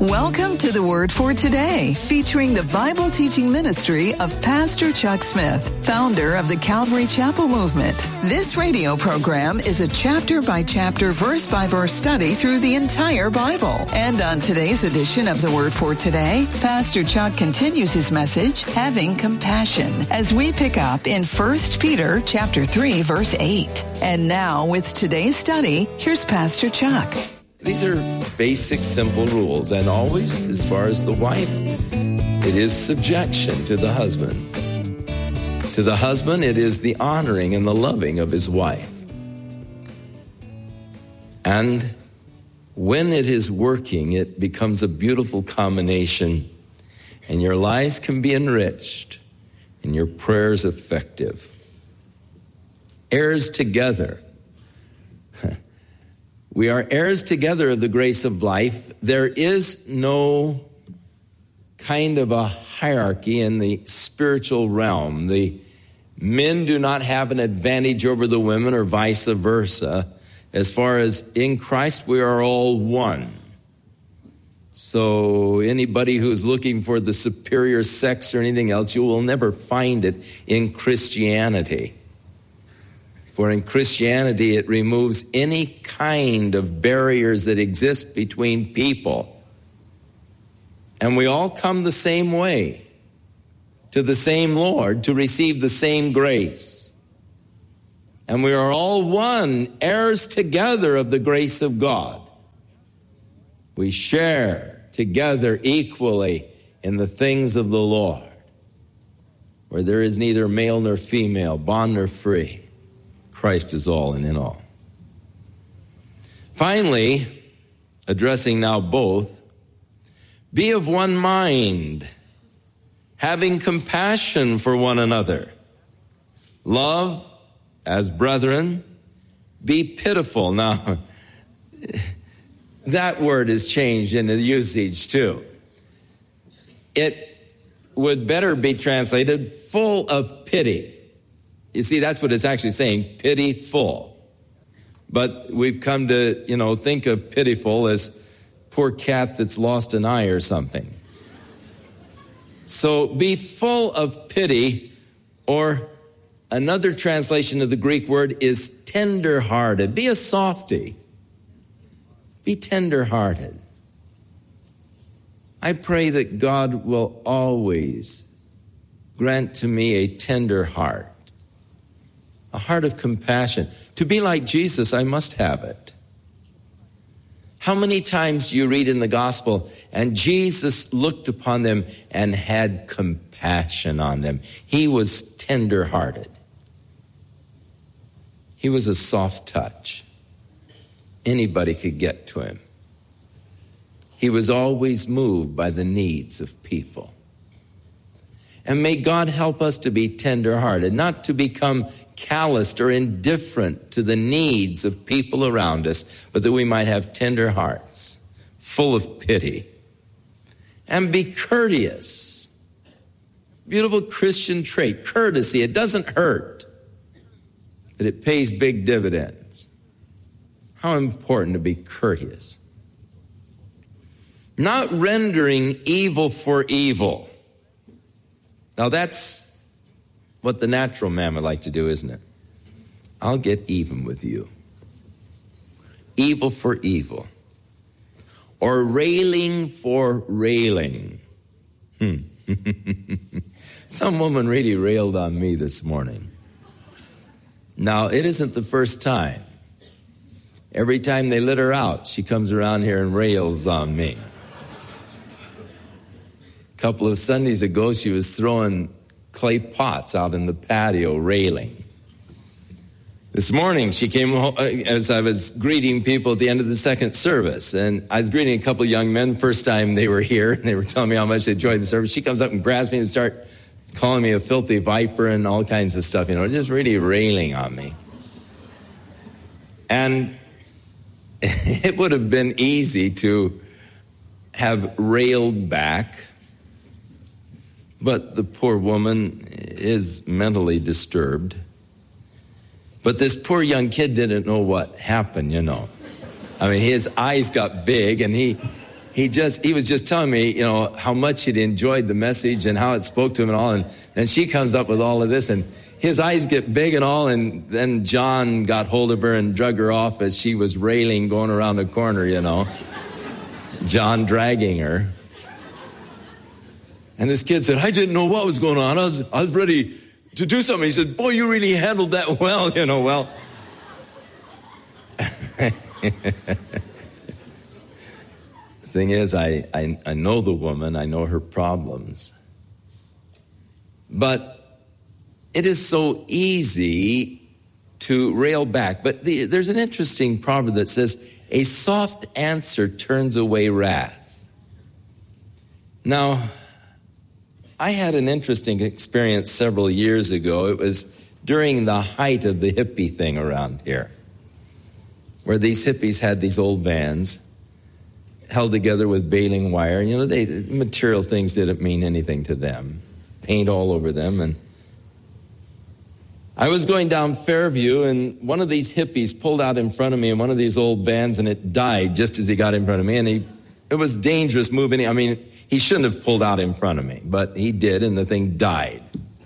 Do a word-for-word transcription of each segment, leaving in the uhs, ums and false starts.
Welcome to the Word for Today, featuring the Bible teaching ministry of Pastor Chuck Smith, founder of the Calvary Chapel Movement. This radio program is a chapter-by-chapter, verse-by-verse study through the entire Bible. And on today's edition of the Word for Today, Pastor Chuck continues his message, Having Compassion, as we pick up in First Peter chapter three, verse eight. And now, with today's study, here's Pastor Chuck. These are basic, simple rules, and always, as far as the wife, it is subjection to the husband. To the husband, it is the honoring and the loving of his wife. And when it is working, it becomes a beautiful combination, and your lives can be enriched, and your prayers effective. Heirs together. We are heirs together of the grace of life. There is no kind of a hierarchy in the spiritual realm. The men do not have an advantage over the women or vice versa. As far as in Christ, we are all one. So anybody who's looking for the superior sex or anything else, you will never find it in Christianity. For in Christianity, it removes any kind of barriers that exist between people. And we all come the same way, to the same Lord, to receive the same grace. And we are all one, heirs together of the grace of God. We share together equally in the things of the Lord, where there is neither male nor female, bond nor free. Christ is all and in all. Finally, addressing now both, be of one mind, having compassion for one another. Love as brethren, be pitiful. Now, that word is changed in the usage too. It would better be translated full of pity. You see, that's what it's actually saying, pitiful. But we've come to, you know, think of pitiful as poor cat that's lost an eye or something. So be full of pity, or another translation of the Greek word is tender-hearted. Be a softy. Be tender-hearted. I pray that God will always grant to me a tender heart. A heart of compassion. To be like Jesus, I must have it. How many times do you read in the gospel, and Jesus looked upon them and had compassion on them? He was tender-hearted. He was a soft touch. Anybody could get to him. He was always moved by the needs of people. And may God help us to be tender-hearted, not to become calloused or indifferent to the needs of people around us, but that we might have tender hearts, full of pity. And be courteous. Beautiful Christian trait, courtesy. It doesn't hurt, but it pays big dividends. How important to be courteous. Not rendering evil for evil. Now that's what the natural man would like to do, isn't it? I'll get even with you. Evil for evil. Or railing for railing. Hmm. Some woman really railed on me this morning. Now, it isn't the first time. Every time they let her out, she comes around here and rails on me. A couple of Sundays ago, she was throwing clay pots out in the patio railing. This morning, she came home as I was greeting people at the end of the second service. And I was greeting a couple of young men, first time they were here, and they were telling me how much they enjoyed the service. She comes up and grabs me and starts calling me a filthy viper and all kinds of stuff, you know, just really railing on me. And it would have been easy to have railed back, but the poor woman is mentally disturbed. But this poor young kid didn't know what happened, you know. I mean, his eyes got big, and he he just, he was just telling me, you know, how much he'd enjoyed the message and how it spoke to him and all. And then she comes up with all of this, and his eyes get big and all. And then John got hold of her and drug her off as she was railing going around the corner, you know. John dragging her. And this kid said, I didn't know what was going on. I was, I was ready to do something. He said, boy, you really handled that well, you know, well. The thing is, I, I, I know the woman, I know her problems. But it is so easy to rail back. But the, there's an interesting proverb that says, a soft answer turns away wrath. Now, I had an interesting experience several years ago. It was during the height of the hippie thing around here, where these hippies had these old vans held together with baling wire. And, you know, they material things didn't mean anything to them. Paint all over them. And I was going down Fairview, and one of these hippies pulled out in front of me in one of these old vans, and it died just as he got in front of me. And he, it was dangerous moving. I mean, he shouldn't have pulled out in front of me, but he did, and the thing died.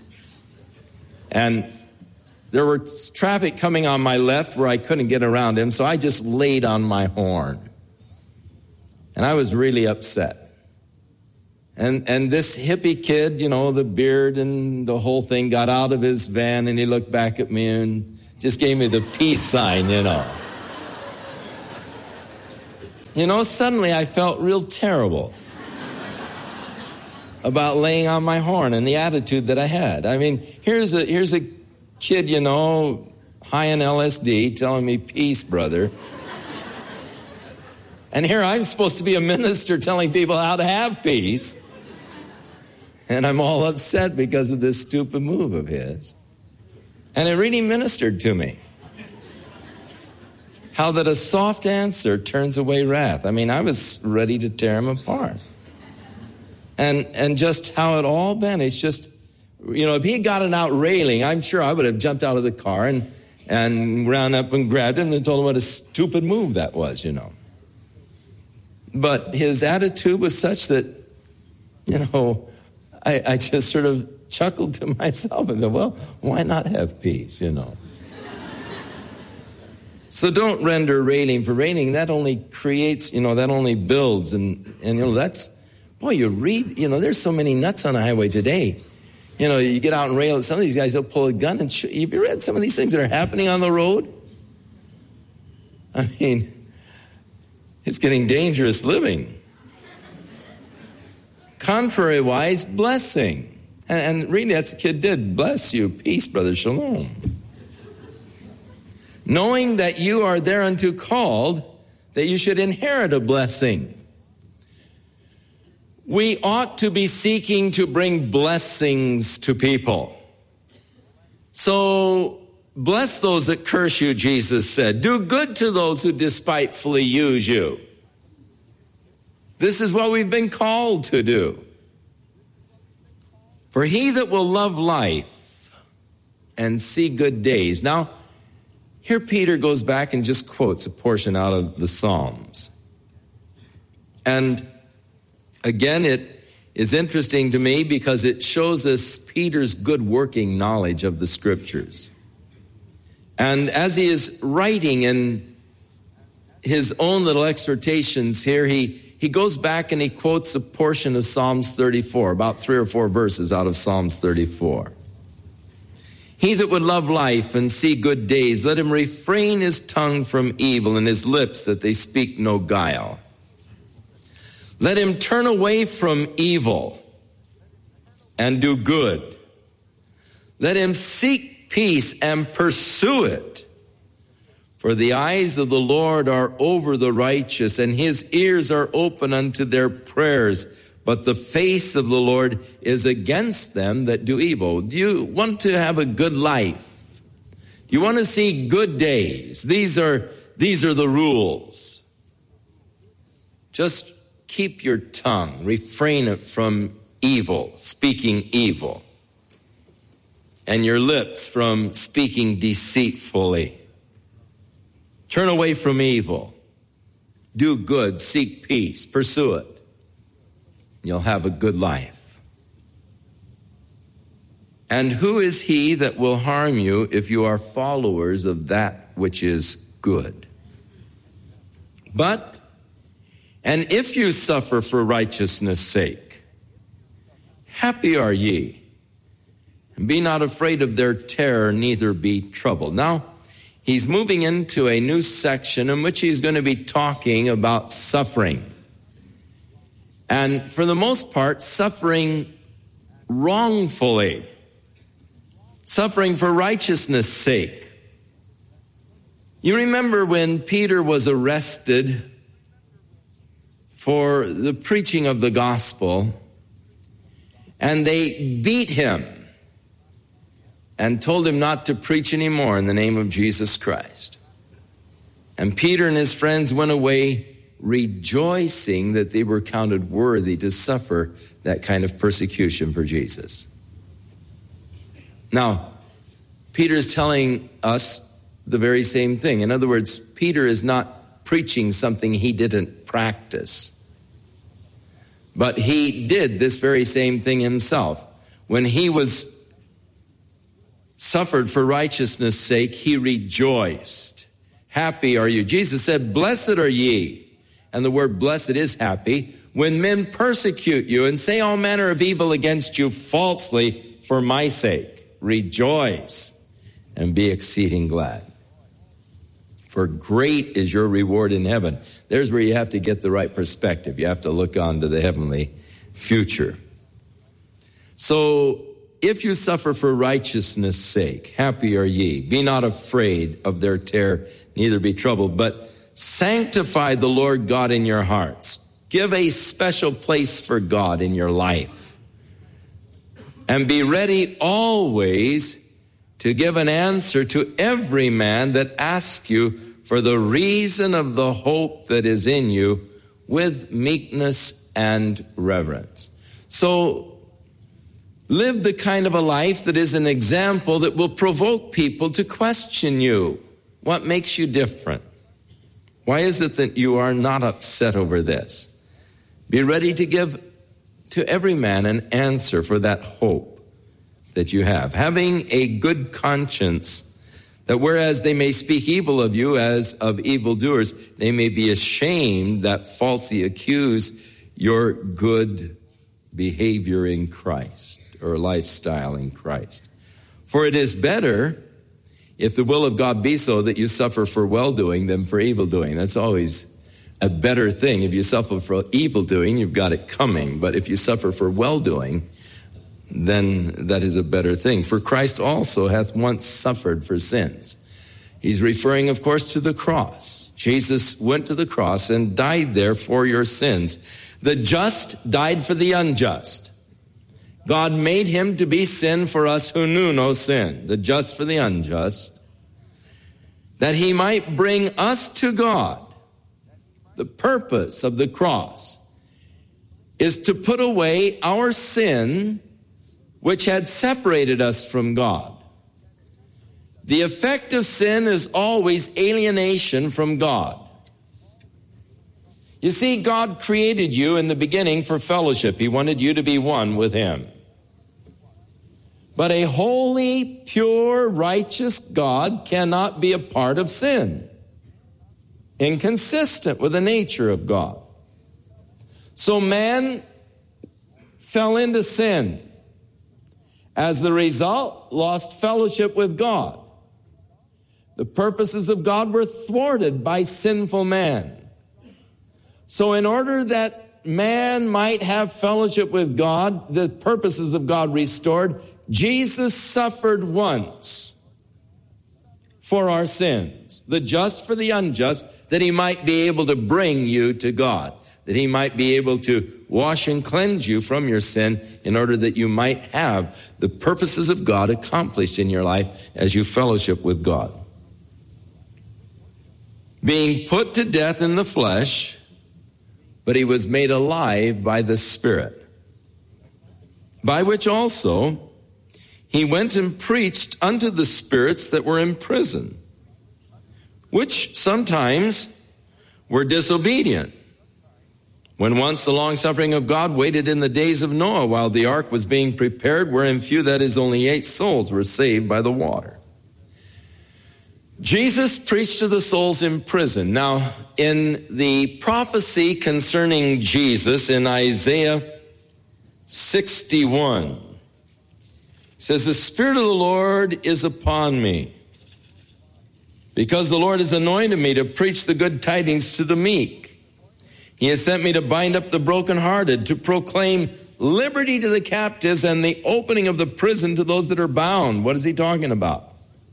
And there were traffic coming on my left where I couldn't get around him, so I just laid on my horn. And I was really upset. And and this hippie kid, you know, the beard and the whole thing, got out of his van, and he looked back at me and just gave me the peace sign, you know. You know, suddenly I felt real terrible about laying on my horn and the attitude that I had. I mean, here's a here's a kid, you know, high in L S D, telling me, peace, brother. And here I'm supposed to be a minister telling people how to have peace. And I'm all upset because of this stupid move of his. And it really ministered to me. How that a soft answer turns away wrath. I mean, I was ready to tear him apart. And and just how it all vanished. Just, you know, if he had gotten out railing, I'm sure I would have jumped out of the car and, and ran up and grabbed him and told him what a stupid move that was, you know. But his attitude was such that, you know, I, I just sort of chuckled to myself and said, well, why not have peace, you know? So don't render railing for railing. That only creates, you know, that only builds. And, and, you know, that's, boy, you read, you know, there's so many nuts on the highway today. You know, you get out and rail, some of these guys, they'll pull a gun and shoot. Have you read some of these things that are happening on the road? I mean, it's getting dangerous living. Contrary-wise, blessing. And, and really, that's what the kid did. Bless you. Peace, brother. Shalom. Knowing that you are thereunto called, that you should inherit a blessing. We ought to be seeking to bring blessings to people. So, bless those that curse you, Jesus said. Do good to those who despitefully use you. This is what we've been called to do. For he that will love life and see good days. Now, here Peter goes back and just quotes a portion out of the Psalms. And again, it is interesting to me because it shows us Peter's good working knowledge of the Scriptures. And as he is writing in his own little exhortations here, he, he goes back and he quotes a portion of Psalms thirty-four, about three or four verses out of Psalms thirty-four. He that would love life and see good days, let him refrain his tongue from evil and his lips that they speak no guile. Let him turn away from evil and do good. Let him seek peace and pursue it. For the eyes of the Lord are over the righteous, and his ears are open unto their prayers. But the face of the Lord is against them that do evil. Do you want to have a good life? Do you want to see good days? These are, these are the rules. Just keep your tongue. Refrain it from evil, speaking evil. And your lips from speaking deceitfully. Turn away from evil do good, seek peace, pursue it. You'll have a good life. And who is he that will harm you if you are followers of that which is good? But, and if you suffer for righteousness' sake, happy are ye. And be not afraid of their terror, neither be troubled. Now, he's moving into a new section in which he's going to be talking about suffering. And for the most part, suffering wrongfully. Suffering for righteousness' sake. You remember when Peter was arrested for the preaching of the gospel, and they beat him and told him not to preach anymore in the name of Jesus Christ. And Peter and his friends went away rejoicing that they were counted worthy to suffer that kind of persecution for Jesus. Now, Peter's telling us the very same thing. In other words, Peter is not preaching something he didn't practice. But he did this very same thing himself. When he was suffered for righteousness' sake, he rejoiced. Happy are you. Jesus said, blessed are ye. And the word blessed is happy. When men persecute you and say all manner of evil against you falsely for my sake, rejoice and be exceeding glad. For great is your reward in heaven. There's where you have to get the right perspective. You have to look on to the heavenly future. So, if you suffer for righteousness' sake, happy are ye. Be not afraid of their terror, neither be troubled, but sanctify the Lord God in your hearts. Give a special place for God in your life. And be ready always to give an answer to every man that asks you for the reason of the hope that is in you with meekness and reverence. So, live the kind of a life that is an example that will provoke people to question you. What makes you different? Why is it that you are not upset over this? Be ready to give to every man an answer for that hope that you have. Having a good conscience, that whereas they may speak evil of you as of evildoers, they may be ashamed that falsely accuse your good behavior in Christ, or lifestyle in Christ. For it is better, if the will of God be so, that you suffer for well-doing than for evil-doing. That's always a better thing. If you suffer for evil-doing, you've got it coming. But if you suffer for well-doing, then that is a better thing. For Christ also hath once suffered for sins. He's referring, of course, to the cross. Jesus went to the cross and died there for your sins. The just died for the unjust. God made him to be sin for us who knew no sin, the just for the unjust, that he might bring us to God. The purpose of the cross is to put away our sin, which had separated us from God. The effect of sin is always alienation from God. You see, God created you in the beginning for fellowship. He wanted you to be one with him. But a holy, pure, righteous God cannot be a part of sin, inconsistent with the nature of God. So man fell into sin. As the result, lost fellowship with God. The purposes of God were thwarted by sinful man. So in order that man might have fellowship with God, the purposes of God restored, Jesus suffered once for our sins, the just for the unjust, that he might be able to bring you to God, that he might be able to wash and cleanse you from your sin in order that you might have the purposes of God accomplished in your life as you fellowship with God. Being put to death in the flesh, but he was made alive by the Spirit, by which also he went and preached unto the spirits that were in prison, which sometimes were disobedient. When once the long-suffering of God waited in the days of Noah while the ark was being prepared, wherein few, that is, only eight souls, were saved by the water. Jesus preached to the souls in prison. Now, in the prophecy concerning Jesus in Isaiah sixty-one, it says, the Spirit of the Lord is upon me, because the Lord has anointed me to preach the good tidings to the meek. He has sent me to bind up the brokenhearted, to proclaim liberty to the captives and the opening of the prison to those that are bound. What is he talking about?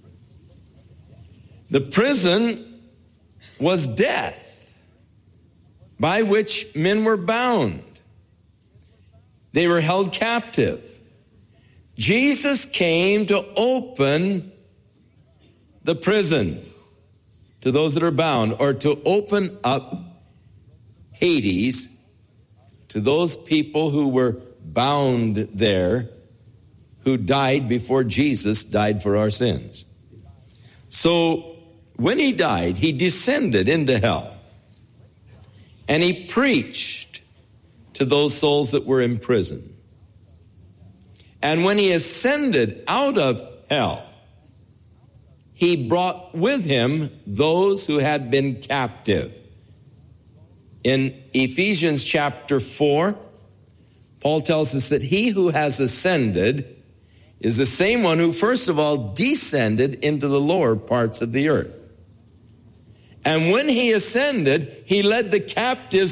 The prison was death, by which men were bound. They were held captive. Jesus came to open the prison to those that are bound, or to open up Hades to those people who were bound there, who died before Jesus died for our sins. So when he died, he descended into hell, and he preached to those souls that were in prison. And when he ascended out of hell, he brought with him those who had been captive. In Ephesians chapter four, Paul tells us that he who has ascended is the same one who first of all descended into the lower parts of the earth. And when he ascended, he led the captives